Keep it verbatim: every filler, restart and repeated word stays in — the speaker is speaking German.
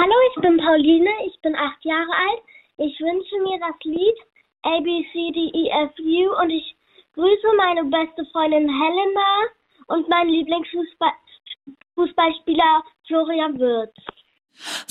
Hallo, ich bin Pauline, ich bin acht Jahre alt. Ich wünsche mir das Lied A, B, C, D, E, F, U und ich grüße meine beste Freundin Helena und meinen Lieblingsfußballspieler Florian Wirtz.